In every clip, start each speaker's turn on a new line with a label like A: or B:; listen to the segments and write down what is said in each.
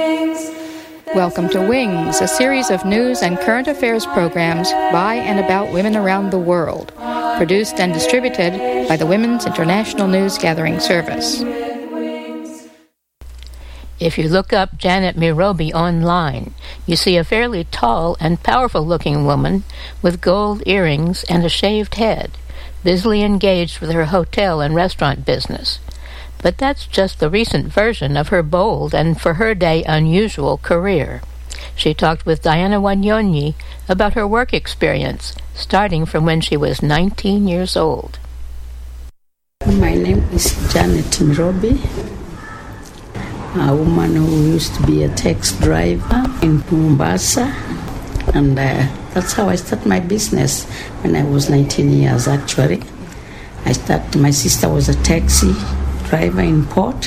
A: Welcome to Wings, a series of news and current affairs programs by and about women around the world, produced and distributed by the Women's International News Gathering Service.
B: If you look up Janet Mirobi online, you see a fairly tall and powerful-looking woman with gold earrings and a shaved head, busily engaged with her hotel and restaurant business. But that's just the recent version of her bold and, for her day, unusual career. She talked with Diana Wanyonyi about her work experience, starting from when she was 19 years old.
C: My name is Janet Mirobi, a woman who used to be a taxi driver in Mombasa, and that's how I started my business when I was 19 years, actually. My sister was a taxi driver in Port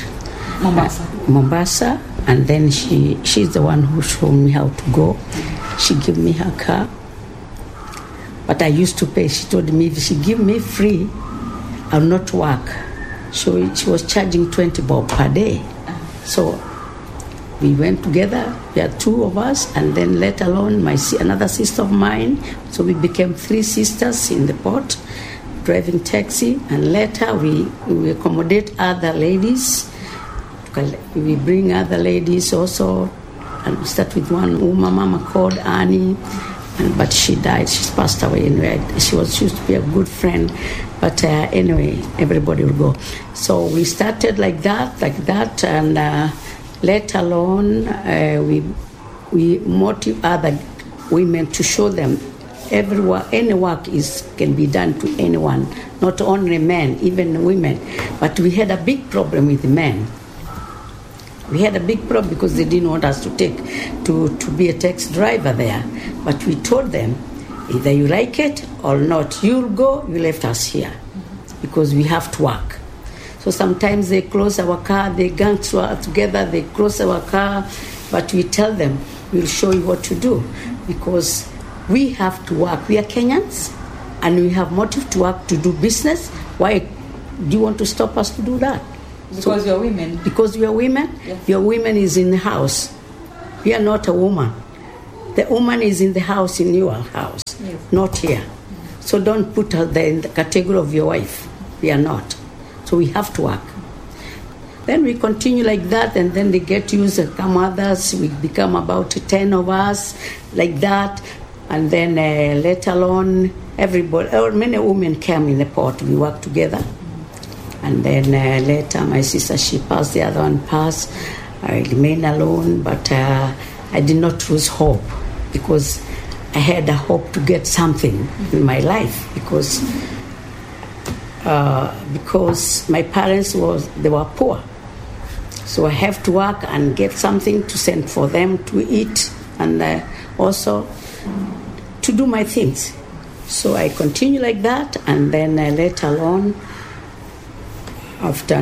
C: Mombasa, and then she's the one who showed me how to go. She gave me her car, but I used to pay. She told me if she give me free, I'll not work. So she was charging 20 bob per day. So we went together. We had two of us, and then let alone another sister of mine. So we became three sisters in the port, driving taxi, and later we accommodate other ladies. We bring other ladies also, and we start with one woman, mama called Annie, but she died. She passed away anyway. She used to be a good friend, but anyway, everybody would go. So we started like that, and let alone we motivate other women to show them any work can be done to anyone, not only men, even women. But we had a big problem with the men. We had a big problem because they didn't want us to be a taxi driver there. But we told them, either you like it or not, you'll go, you left us here, because we have to work. So sometimes they close our car, they gang together, they close our car, but we tell them, we'll show you what to do, because we have to work. We are Kenyans, and we have motive to work, to do business. Why do you want to stop us to do that?
D: Because you're women.
C: Because we are women? Yes. Your woman is in the house. We are not a woman. The woman is in the house, in your house, yes, not here. So don't put her there in the category of your wife. We are not. So we have to work. Then we continue like that, and then they get used, and come others. We become about 10 of us, like that. And then let alone everybody, or many women came in the port. We worked together. And then later my sister, she passed, the other one passed. I remained alone, but I did not lose hope, because I had a hope to get something in my life, because my parents they were poor. So I have to work and get something to send for them to eat, and also to do my things. So I continue like that, and then later on, after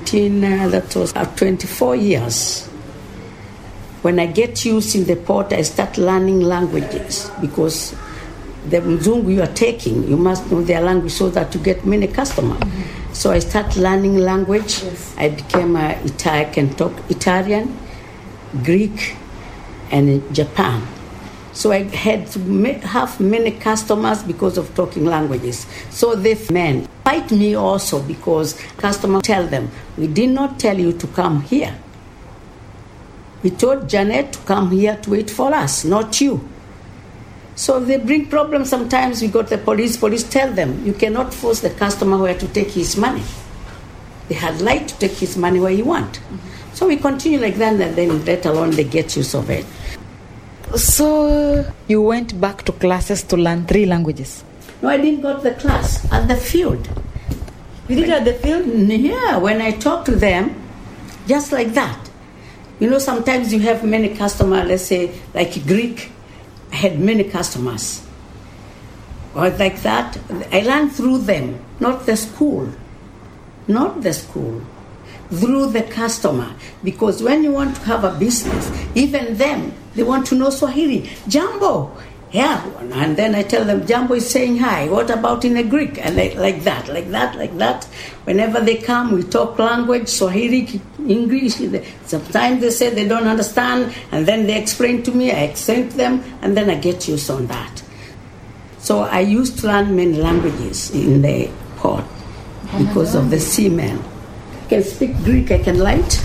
C: 24 years, when I get used in the port, I start learning languages, because the Mzungu you are taking, you must know their language so that you get many customers. Mm-hmm. So I start learning language. Yes. I became I can talk Italian, Greek, and Japan. So I had to have many customers because of talking languages. So the men fight me also, because customers tell them, we did not tell you to come here. We told Janet to come here to wait for us, not you. So they bring problems sometimes. We got the police tell them, you cannot force the customer where to take his money. They had right to take his money where he want. Mm-hmm. So we continue like that, and then let alone they get use of it.
D: So you went back to classes to learn 3 languages?
C: No, I didn't go to the class, at the field.
D: You did at the field?
C: Yeah, when I talk to them, just like that. You know, sometimes you have many customers, let's say, like Greek, I had many customers. Or like that, I learned through them, not the school. Through the customer. Because when you want to have a business, even them, they want to know Swahili. Jambo. Yeah, and then I tell them, Jambo is saying hi. What about in a Greek? And like that. Whenever they come, we talk language, Swahili, English. Sometimes they say they don't understand, and then they explain to me, I explain to them, and then I get used on that. So I used to learn many languages in the port because of the seamen. I can speak Greek, I can write.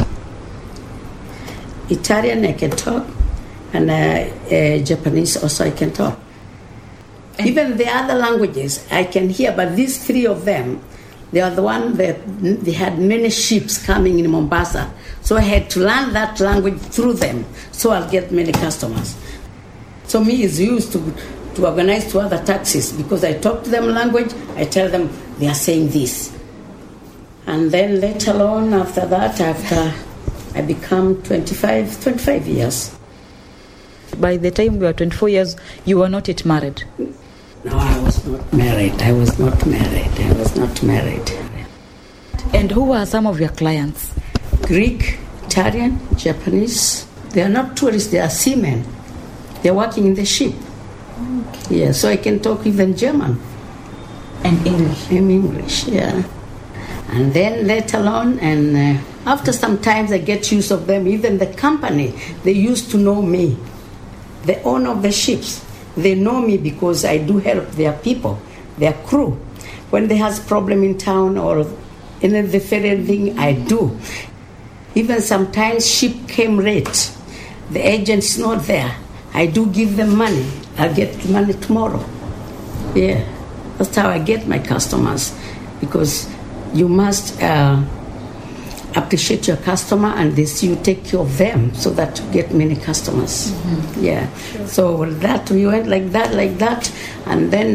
C: Italian, I can talk. And Japanese also I can talk. Even the other languages I can hear, but these three of them, they are the one that they had many ships coming in Mombasa. So I had to learn that language through them, so I'll get many customers. So me is used to organize to other taxis because I talk to them language, I tell them they are saying this. And then later on after that, after I become 25 years.
D: By the time you were 24 years, you were not yet married?
C: No, I was not married.
D: And who were some of your clients?
C: Greek, Italian, Japanese. They are not tourists, they are seamen. They're working in the ship. Okay. Yeah, so I can talk even German.
D: And English?
C: In English, yeah. And then later on, and after some time I get used of them. Even the company, they used to know me. The owner of the ships, they know me because I do help their people, their crew. When they has problem in town or in the ferry thing, I do. Even sometimes ship came late, the agent's not there. I do give them money. I'll get money tomorrow. Yeah, that's how I get my customers, because you must appreciate your customer and they see you take care of them so that you get many customers. Mm-hmm. Yeah. Sure. So that we went like that, and then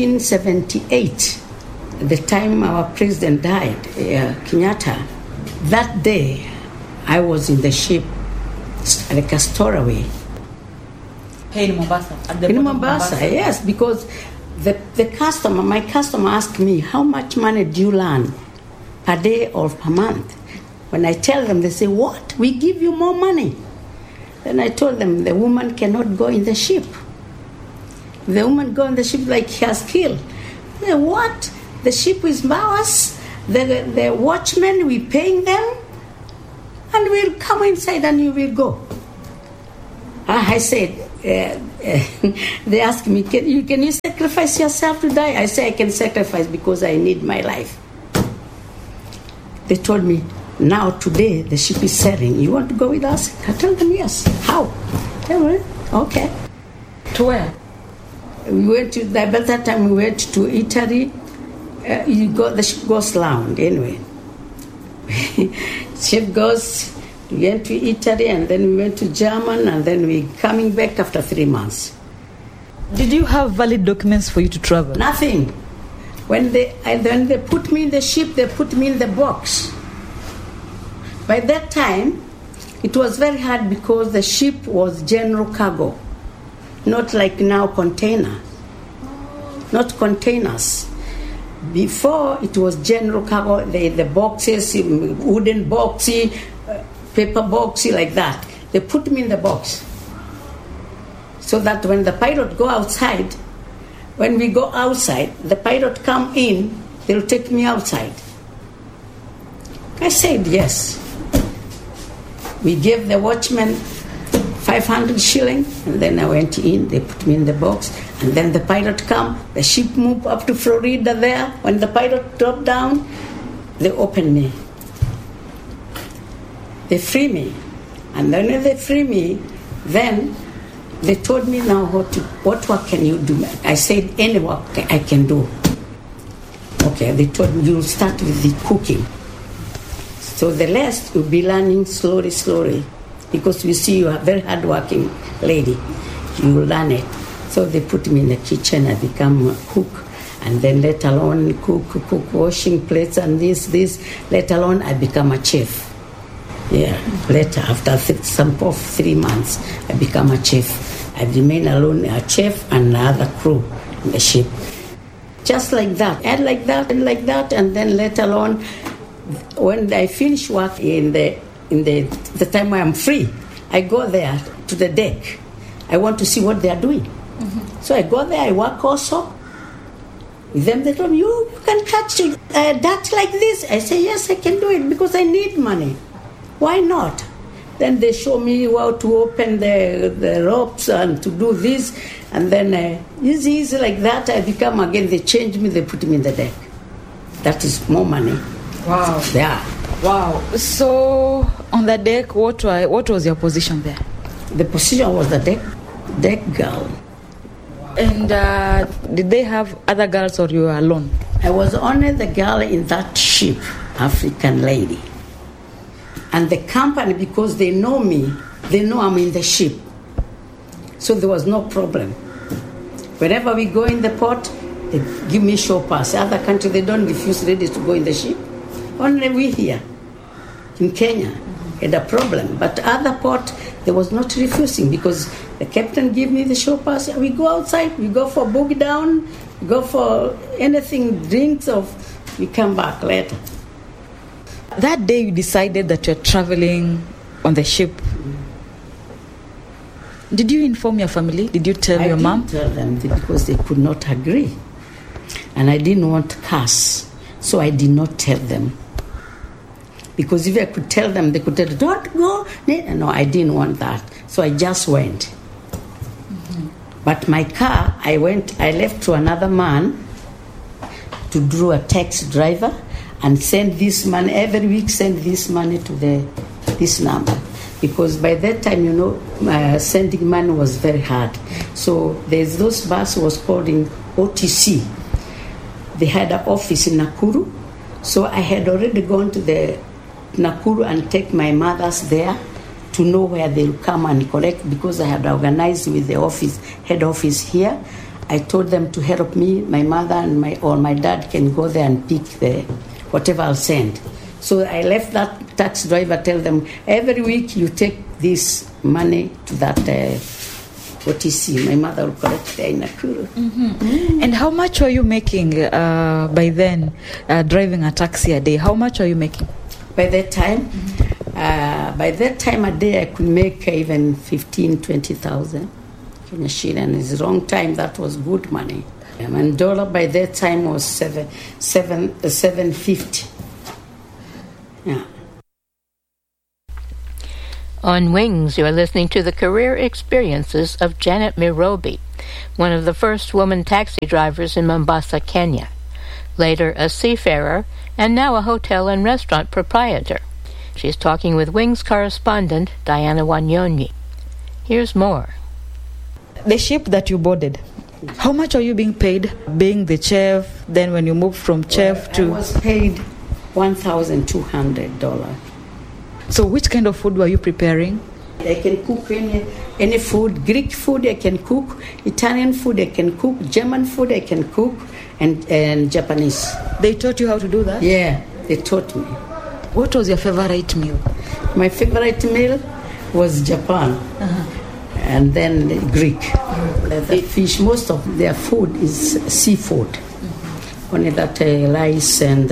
C: 1978, the time our president died, Kenyatta, that day I was in the ship at the Castaway.
D: Hey, in Mombasa?
C: In Mombasa, yes, because my customer asked me, how much money do you earn per day or per month? When I tell them, they say, what? We give you more money. Then I told them, the woman cannot go in the ship. The woman go in the ship like he has killed. They say, what? The ship is ours. The watchmen, we paying them. And we'll come inside and you will go. I said, they asked me, can you sacrifice yourself to die? I say, I can sacrifice because I need my life. They told me, now today the ship is sailing. You want to go with us? I told them yes. How? Tell me. Okay.
D: To where?
C: We went to. By that time we went to Italy. The ship goes round anyway. Ship goes. We went to Italy and then we went to Germany and then we coming back after 3 months.
D: Did you have valid documents for you to travel?
C: Nothing. When they put me in the ship, they put me in the box. By that time, it was very hard because the ship was general cargo, not like now container, not containers. Before it was general cargo, the boxes, wooden boxy, paper boxy like that. They put me in the box so that when the pilot go outside, when we go outside, the pilot come in, they'll take me outside. I said yes. We gave the watchman 500 shilling, and then I went in, they put me in the box, and then the pilot come, the ship moved up to Florida there. When the pilot dropped down, they opened me. They free me. And then when they free me, then they told me now what work can you do? I said, any work I can do. Okay, they told me you'll start with the cooking. So the rest you'll be learning slowly, because we see you are a very hard-working lady. You will learn it. So they put me in the kitchen, I become a cook, and then later on cook, washing plates and this. Later on I become a chef. Yeah, later after some of 3 months, I become a chef. I remain alone, a chef and another crew in the ship. Just like that, and like that, and then later on, when I finish work in the time I am free, I go there to the deck. I want to see what they are doing. So I go there, I work also. With them, they told me, you can catch ducks like this. I say, yes, I can do it because I need money. Why not? Then they show me how to open the ropes and to do this. And then easy like that, I become again, they change me, they put me in the deck. That is more money.
D: Wow.
C: Yeah.
D: Wow. So on the deck, what was your position there?
C: The position was the deck girl.
D: And did they have other girls or you were alone?
C: I was only the girl in that ship, African lady. And the company, because they know me, they know I'm in the ship. So there was no problem. Whenever we go in the port, they give me show pass. Other countries, they don't refuse ladies to go in the ship. Only we here in Kenya had a problem. But other port, there was not refusing because the captain gave me the show pass. We go outside, we go for boogie down, we go for anything, drinks, or we come back later.
D: That day you decided that you're traveling on the ship. Did you inform your family? Did you tell your mom?
C: I didn't tell them because they could not agree. And I didn't want to curse, so I did not tell them. Because if I could tell them, they could tell, don't go. No, I didn't want that. So I just went. But my car, I left to another man to do a taxi driver and send this money, every week send this money to this number. Because by that time, sending money was very hard. So there's those bus was called in OTC. They had an office in Nakuru. So I had already gone to the Nakuru and take my mothers there to know where they'll come and collect because I had organized with the head office here. I told them to help me, my mother and my dad can go there and pick whatever I'll send. So I left that taxi driver, tell them, every week you take this money to that OTC. My mother will collect there in Nakuru.
D: And how much were you making by then, driving a taxi a day? How much were you making?
C: By that time a day I could make even 15,000, 20,000 Kenya shilling. It's a long time, that was good money. And dollar by that time was 750. Yeah.
B: On Wings, you are listening to the career experiences of Janet Mirobi, one of the first woman taxi drivers in Mombasa, Kenya. Later a seafarer, and now a hotel and restaurant proprietor. She's talking with Wings correspondent Diana Wanyonyi. Here's more.
D: The ship that you boarded, how much are you being paid being the chef? Then when you moved from chef to...
C: I was paid $1,200.
D: So which kind of food were you preparing?
C: I can cook any food. Greek food I can cook, Italian food I can cook, German food I can cook, and Japanese.
D: They taught you how to do that?
C: Yeah, they taught me.
D: What was your favorite meal?
C: My favorite meal was Japan, and then Greek. The fish, most of their food is seafood. Only that rice and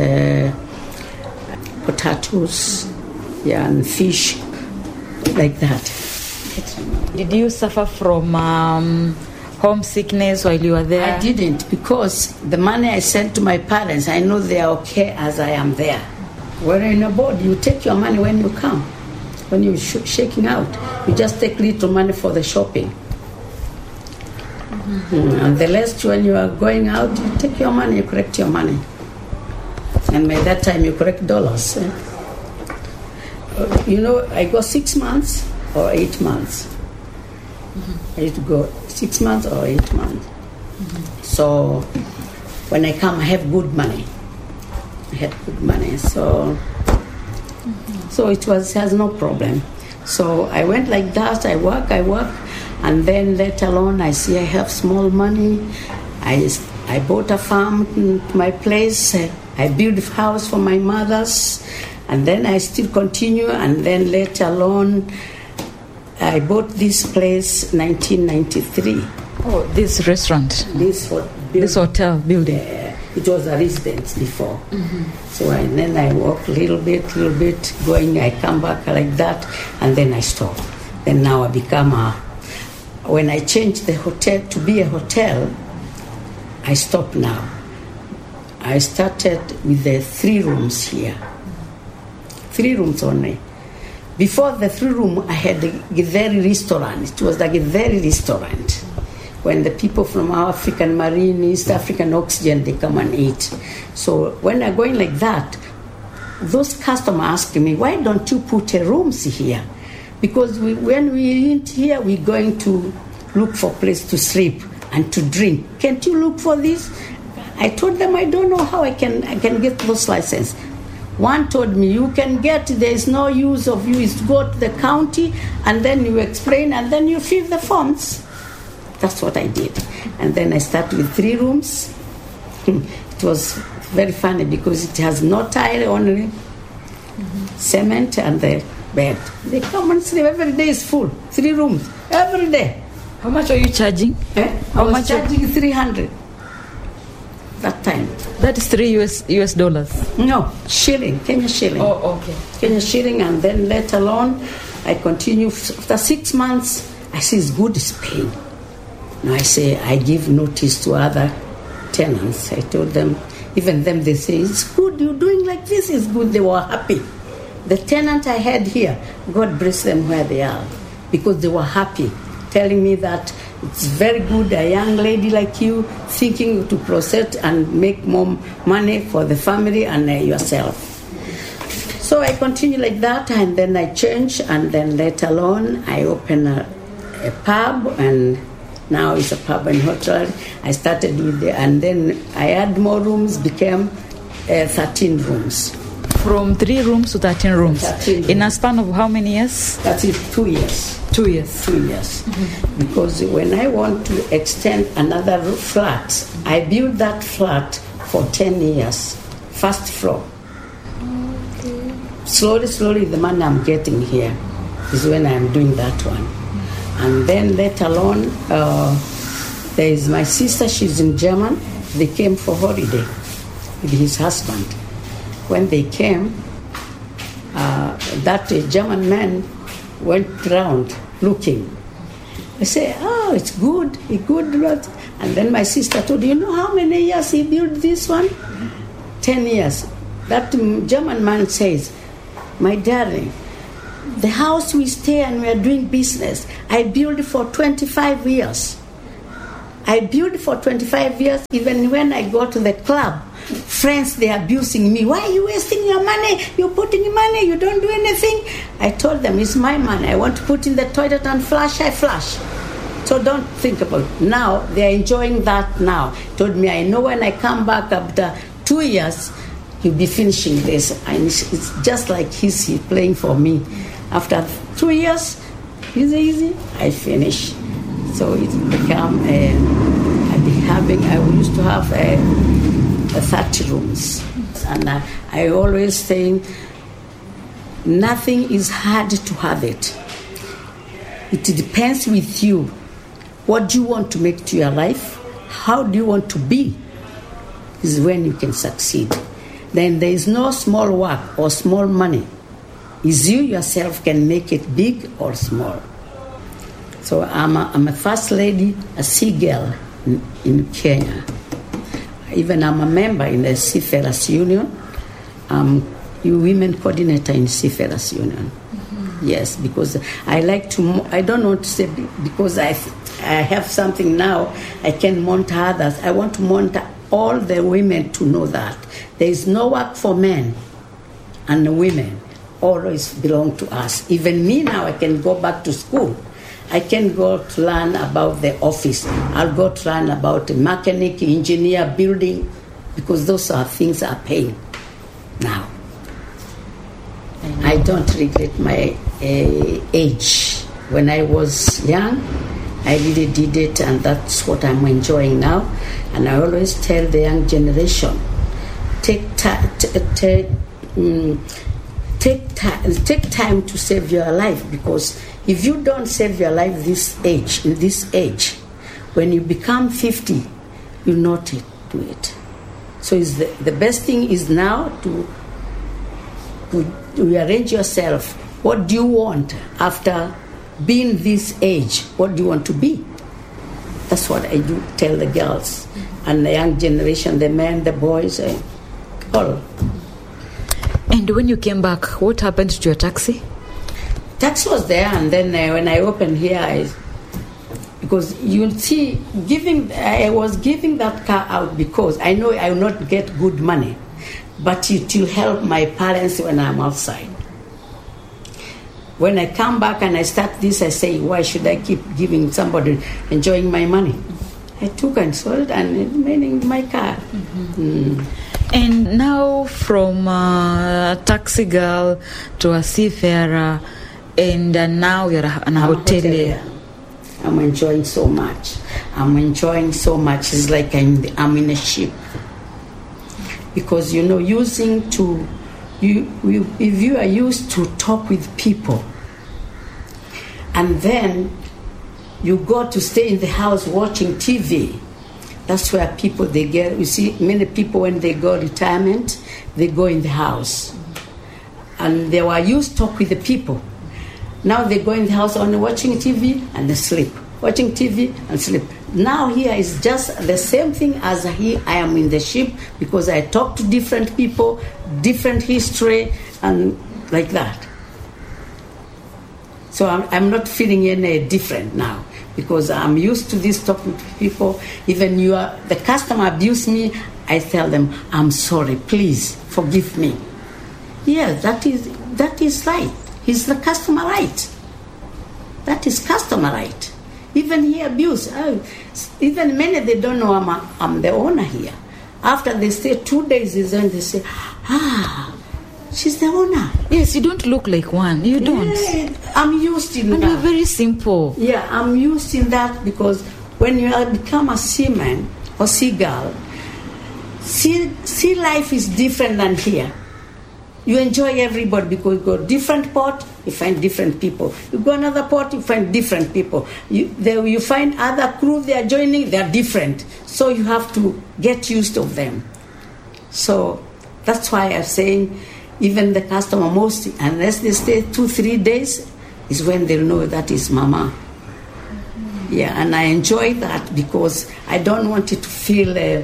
C: potatoes, and fish, like that.
D: Did you suffer from homesickness while you were there?
C: I didn't, because the money I sent to my parents, I know they are okay as I am there. When you're in a board, you take your money when you come. When you're shaking out, you just take little money for the shopping. And the rest, when you are going out, you take your money, you collect your money. And by that time, you collect dollars. I go 6 months or 8 months. I used to go 6 months or 8 months. So when I come, I have good money. I had good money, so it has no problem. So I went like that. I work, and then later on, I see I have small money. I bought a farm to my place. I built a house for my mothers, and then I still continue. And then later on, I bought this place 1993.
D: Oh, this restaurant.
C: This
D: hotel building.
C: It was a residence before. So then I walk a little bit, going, I come back like that, and then I stop. Then now I become when I changed the hotel to be a hotel, I stopped now. I started with the 3 rooms here. 3 rooms only. Before the 3 room, I had a Githeri restaurant. It was like a Githeri restaurant. When the people from African Marine, East African Oxygen, they come and eat. So when I'm going like that, those customers ask me, why don't you put a rooms here? Because when we eat here, we're going to look for a place to sleep and to drink. Can't you look for this? I told them I don't know how I can get those licenses. One told me, you can get, there is no use of you, is to go to the county and then you explain and then you fill the forms. That's what I did. And then I started with 3 rooms. It was very funny because it has no tile, only cement and the bed. They come and sleep, every day is full. 3 rooms, every day.
D: How much are you charging?
C: I was charging 300 that time.
D: That is $3 dollars.
C: No, shilling, Kenya shilling.
D: Oh, okay.
C: Kenya shilling, and then let alone, I continue. After 6 months, I say it's good, it's paying. Now I say, I give notice to other tenants. I told them, even them, they say, it's good, you're doing like this, it's good. They were happy. The tenant I had here, God bless them where they are, because they were happy, telling me that it's very good, a young lady like you, thinking to proceed and make more money for the family and yourself. So I continue like that, and then I change, and then later on, I open a pub, and now it's a pub and hotel. I started with and then I add more rooms, became 13 rooms.
D: From 3 rooms to 13 rooms.
C: 13 rooms.
D: In a span of how many years?
C: That is 2 years.
D: 2 years.
C: 2 years. Mm-hmm. Because when I want to extend another flat, I build that flat for 10 years. First floor. Okay. Slowly, the money I'm getting here is when I'm doing that one. And then later on, there is my sister, she's in Germany. They came for holiday with his husband. When they came, that German man went around looking. I say, oh, it's good. And then my sister told, you know how many years he built this one? 10 years. That German man says, my darling, the house we stay and we are doing business, I built for 25 years. I built for 25 years. Even when I go to the club, friends, they are abusing me. Why are you wasting your money? You're putting money, you don't do anything. I told them, it's my money. I want to put in the toilet and flush, I flush. So don't think about it. Now, they're enjoying that now. Told me, I know when I come back after 2 years, you'll be finishing this. And it's just like he's playing for me. After 2 years, easy, I finish. So it's become, I used to have 30 rooms. And I always say, nothing is hard to have it. It depends with you. What do you want to make to your life? How do you want to be? Is when you can succeed. Then there is no small work or small money. Is you yourself can make it big or small. So I'm a first lady, a sea girl in Kenya. Even I'm a member in the Seafarers Union. You women coordinator in Seafarers Union. Mm-hmm. Yes, because I like to, I don't want to say because I have something now, I can monitor others. I want to monitor all the women to know that there is no work for men and women. Always belong to us. Even me now, I can go back to school. I can go to learn about the office. I'll go to learn about mechanic, engineer, building, because those are things are paying now. I don't regret my age. When I was young, I really did it, and that's what I'm enjoying now. And I always tell the young generation, take time to save your life, because if you don't save your life in this age, when you become 50, you'll not do it. So the best thing is now to rearrange yourself. What do you want after being this age, what do you want to be? That's what I do tell the girls and the young generation, the men, the boys, all.
D: And when you came back, what happened to your taxi?
C: Taxi was there, and then when I opened here, because you'll see, I was giving that car out because I know I will not get good money, but it will help my parents when I'm outside. When I come back and I start this, I say, why should I keep giving somebody enjoying my money? I took and sold and made in my car. Mm-hmm.
D: And now from a taxi girl to a seafarer, and now you're a hotelier.
C: I'm enjoying so much. It's like I'm in a ship. Because, if you are used to talk with people, and then you go to stay in the house watching TV, that's where people, they get, you see, many people when they go retirement, they go in the house. And they were used to talk with the people. Now they go in the house only watching TV and they sleep. Watching TV and sleep. Now here is just the same thing as here I am in the ship, because I talk to different people, different history, and like that. So I'm not feeling any different now, because I'm used to this talking to people. Even the customer abuse me, I tell them, I'm sorry, please forgive me. Yeah, that is right. He's the customer right. That is customer right. Even he abuse. Even many, they don't know I'm the owner here. After they stay 2 days, is when they say, she's the owner.
D: Yes, you don't look like one. You don't.
C: I'm used in
D: and
C: that.
D: You're very simple.
C: Yeah, I'm used in that, because when you become a seaman or seagull, sea life is different than here. You enjoy everybody, because you go different port, you find different people. You go another port, you find different people. You find other crew, they are joining, they are different. So you have to get used to them. So that's why I'm saying, even the customer, most, unless they stay 2-3 days, is when they'll know that is Mama. Yeah, and I enjoy that, because I don't want it to feel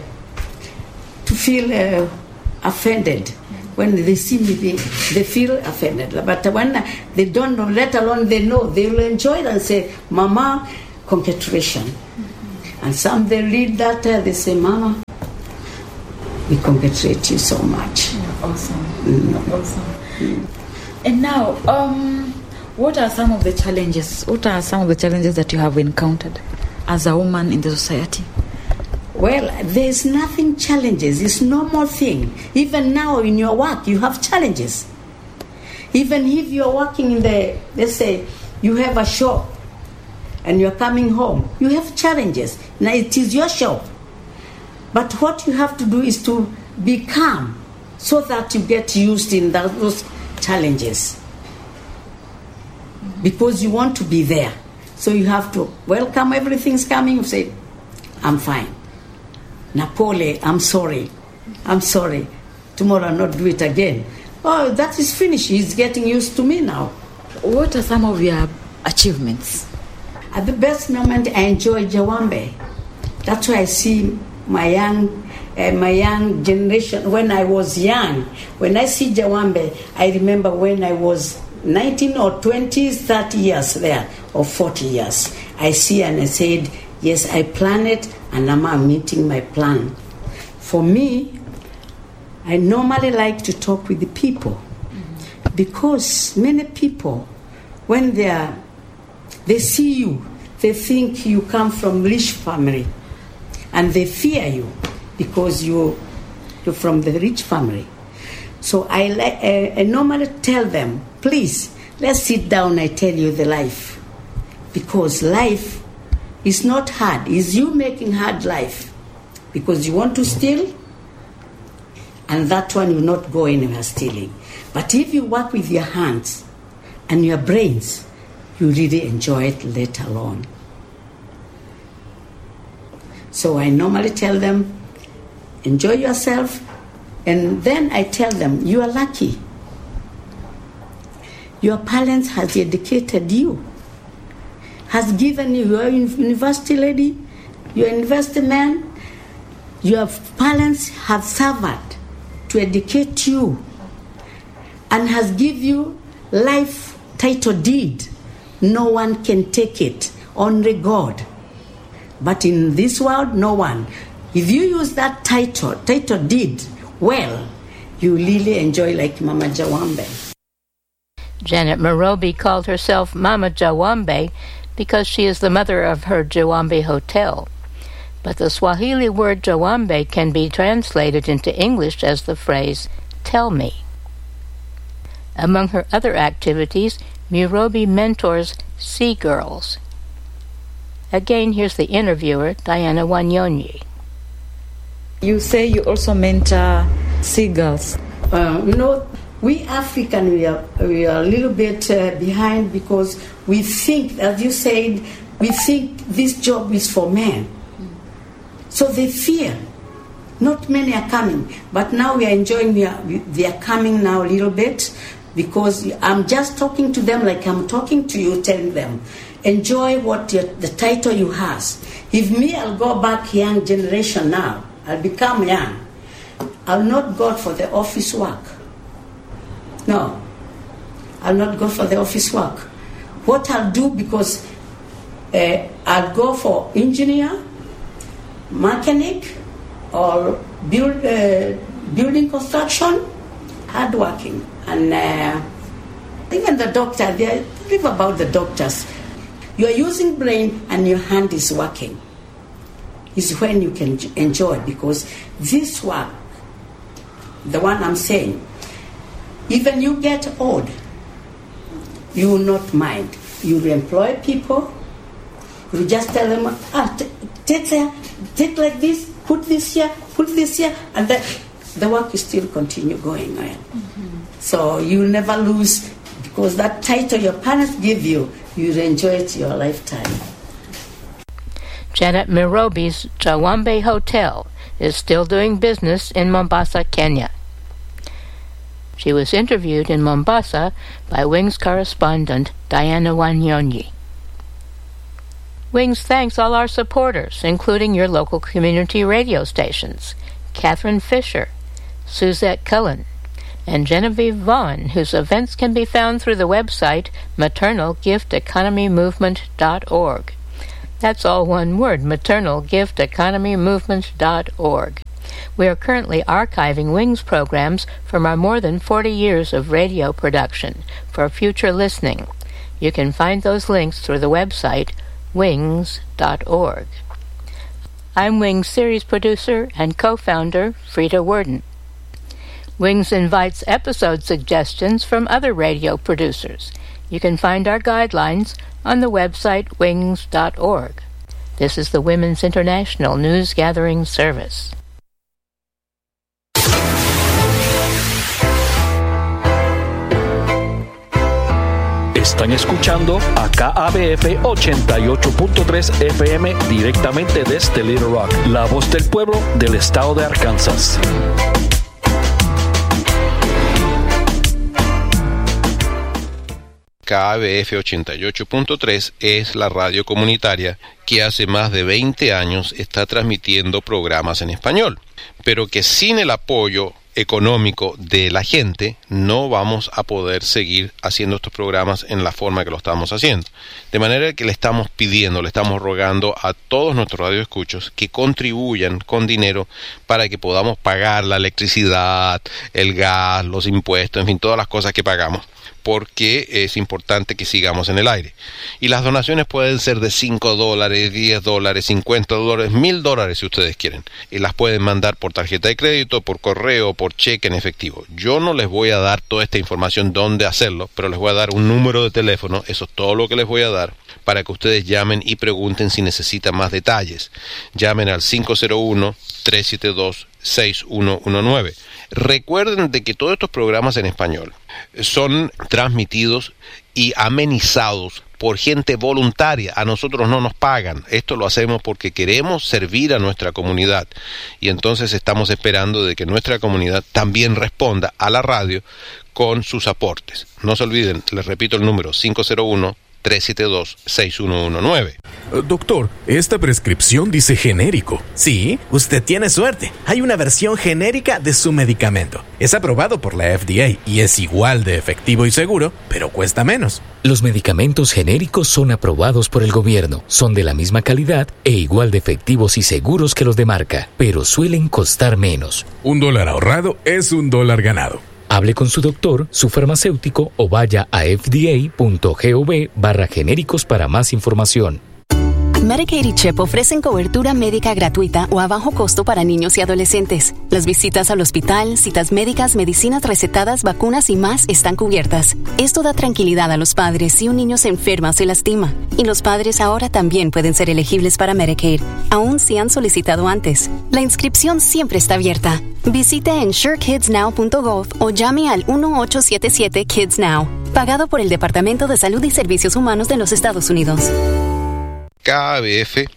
C: offended. When they see me, they feel offended. But when they don't know, let alone they know, they will enjoy it and say, Mama, congratulations. Mm-hmm. And some, they read that, they say, Mama, we congratulate you so much.
D: Awesome. Awesome. And now, what are some of the challenges? What are some of the challenges that you have encountered as a woman in the society?
C: Well, there's nothing challenges. It's normal thing. Even now in your work, you have challenges. Even if you're working in let's say, you have a shop and you're coming home, you have challenges. Now it is your shop. But what you have to do is to be calm, so that you get used in those challenges. Because you want to be there. So you have to welcome everything's coming, you say, I'm fine. Napoli, I'm sorry. Tomorrow I'll not do it again. Oh, that is finished. He's getting used to me now.
D: What are some of your achievements?
C: At the best moment, I enjoy Jawambe. That's why I see my young generation. When I was young, when I see Jawambe, I remember when I was 19 or 20, 30 years there, or 40 years. I see and I said, yes, I planned it, and I'm meeting my plan. For me, I normally like to talk with the people, because many people, when they see you, they think you come from rich family, and they fear you because you're from the rich family. So I normally tell them, please, let's sit down, I tell you the life. Because life is not hard. It's you making hard life. Because you want to steal, and that one will not go anywhere stealing. But if you work with your hands and your brains, you really enjoy it later on. So I normally tell them, enjoy yourself, and then I tell them, you are lucky. Your parents has educated you. has given you, you're a university lady, you're a university man, your parents have suffered to educate you and has given you life title deed. No one can take it, only God. But in this world, no one. If you use that title deed, well, you really enjoy like Mama Jawambe.
B: Janet Murobi called herself Mama Jawambe because she is the mother of her Jawambe Hotel. But the Swahili word Jawambe can be translated into English as the phrase, tell me. Among her other activities, Murobi mentors Sea Girls. Again, here's the interviewer, Diana Wanyonyi.
D: You say you also mentor Sea Girls.
C: We African, we are a little bit behind because we think, as you said, we think this job is for men. So they fear. Not many are coming. But now we are enjoying, they are coming now a little bit because I'm just talking to them like I'm talking to you, telling them, enjoy what the title you has. If me, I'll go back young generation now. I'll become young. I'll not go for the office work. No, I'll not go for the office work. What I'll do, because I'll go for engineer, mechanic, or building construction, hardworking. And even the doctor, they live about the doctors. You are using brain and your hand is working. Is when you can enjoy, because this work, the one I'm saying, even you get old, you will not mind. You will employ people. You just tell them, take like this, put this here, and then the work will still continue going on. Mm-hmm. So you will never lose, because that title your parents give you, you'll enjoy it your lifetime.
B: Janet Murobi's Jawambe Hotel is still doing business in Mombasa, Kenya. She was interviewed in Mombasa by Wings correspondent Diana Wanyonyi. Wings thanks all our supporters, including your local community radio stations, Catherine Fisher, Suzette Cullen, and Genevieve Vaughn, whose events can be found through the website maternalgifteconomymovement.org. That's all one word, maternalgifteconomymovement.org. We are currently archiving Wings programs from our more than 40 years of radio production for future listening. You can find those links through the website wings.org. I'm Wings series producer and co-founder Frida Worden. Wings invites episode suggestions from other radio producers. You can find our guidelines on the website wings.org. This is the Women's International News Gathering Service.
E: Están escuchando a KABF 88.3 FM directamente desde Little Rock, la voz del pueblo del estado de Arkansas.
F: KABF 88.3 es la radio comunitaria que hace más de 20 años está transmitiendo programas en español, pero que sin el apoyo económico de la gente no vamos a poder seguir haciendo estos programas en la forma que lo estamos haciendo. De manera que le estamos pidiendo, le estamos rogando a todos nuestros radioescuchos que contribuyan con dinero para que podamos pagar la electricidad, el gas, los impuestos, en fin, todas las cosas que pagamos, porque es importante que sigamos en el aire. Y las donaciones pueden ser de $5, $10, $50, $1,000 si ustedes quieren. Y las pueden mandar por tarjeta de crédito, por correo, por cheque en efectivo. Yo no les voy a dar toda esta información dónde hacerlo, pero les voy a dar un número de teléfono, eso es todo lo que les voy a dar, para que ustedes llamen y pregunten si necesitan más detalles. Llamen al 501-372-6119. Recuerden de que todos estos programas en español son transmitidos y amenizados por gente voluntaria. A nosotros no nos pagan. Esto lo hacemos porque queremos servir a nuestra comunidad. Y entonces estamos esperando de que nuestra comunidad también responda a la radio con sus aportes. No se olviden, les repito el número, 372-6119.
G: Doctor, esta prescripción dice genérico.
H: Sí, usted tiene suerte. Hay una versión genérica de su medicamento. Es aprobado por la FDA y es igual de efectivo y seguro, pero cuesta menos.
I: Los medicamentos genéricos son aprobados por el gobierno, son de la misma calidad e igual de efectivos y seguros que los de marca, pero suelen costar menos.
G: $1 ahorrado es $1 ganado.
I: Hable con su doctor, su farmacéutico o vaya a fda.gov/genéricos para más información.
J: Medicaid y CHIP ofrecen cobertura médica gratuita o a bajo costo para niños y adolescentes. Las visitas al hospital, citas médicas, medicinas recetadas, vacunas y más están cubiertas. Esto da tranquilidad a los padres si un niño se enferma o se lastima. Y los padres ahora también pueden ser elegibles para Medicaid, aun si han solicitado antes. La inscripción siempre está abierta. Visite EnsureKidsNow.gov o llame al 1877-KidsNow. Pagado por el Departamento de Salud y Servicios Humanos de los Estados Unidos.
F: KBF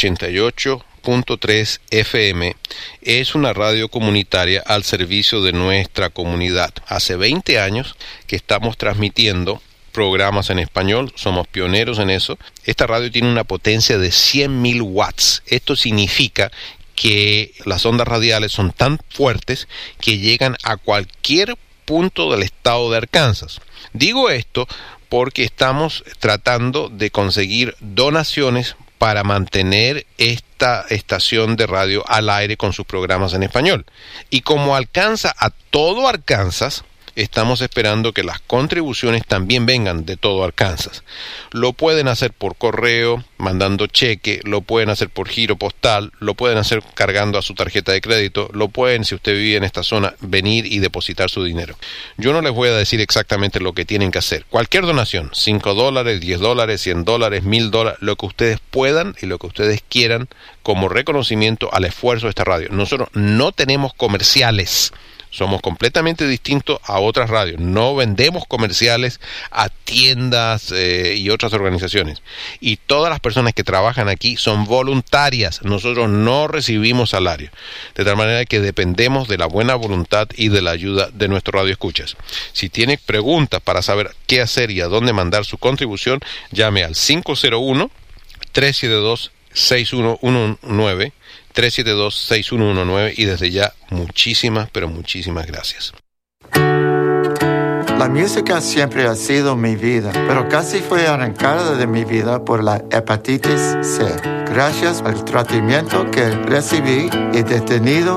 F: 88.3 FM es una radio comunitaria al servicio de nuestra comunidad. Hace 20 años que estamos transmitiendo programas en español, somos pioneros en eso. Esta radio tiene una potencia de 100.000 watts. Esto significa que las ondas radiales son tan fuertes que llegan a cualquier punto del estado de Arkansas. Digo esto porque estamos tratando de conseguir donaciones para mantener esta estación de radio al aire con sus programas en español. Y como alcanza a todo Arkansas, estamos esperando que las contribuciones también vengan de todo Arkansas. Lo pueden hacer por correo, mandando cheque, lo pueden hacer por giro postal, lo pueden hacer cargando a su tarjeta de crédito, lo pueden, si usted vive en esta zona, venir y depositar su dinero. Yo no les voy a decir exactamente lo que tienen que hacer. Cualquier donación, $5, $10, $100, $1,000, lo que ustedes puedan y lo que ustedes quieran como reconocimiento al esfuerzo de esta radio. Nosotros no tenemos comerciales. Somos completamente distintos a otras radios. No vendemos comerciales a tiendas y otras organizaciones. Y todas las personas que trabajan aquí son voluntarias. Nosotros no recibimos salario. De tal manera que dependemos de la buena voluntad y de la ayuda de nuestros radioescuchas. Si tiene preguntas para saber qué hacer y a dónde mandar su contribución, llame al 501-372-6119. 372-6119 y desde ya muchísimas, pero muchísimas gracias.
K: La música siempre ha sido mi vida, pero casi fue arrancada de mi vida por la hepatitis C. Gracias al tratamiento que recibí, he detenido